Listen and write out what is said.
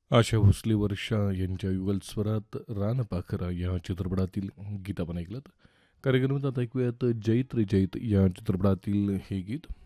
आशा भोसले वर्षा यांच्या युगल स्वरात रानपाखरा या चित्रपटातील गीत आपण ऐकलं. कार्यक्रमात आता ऐकूयात जैत रे जैत या चित्रपटातील हे गीत.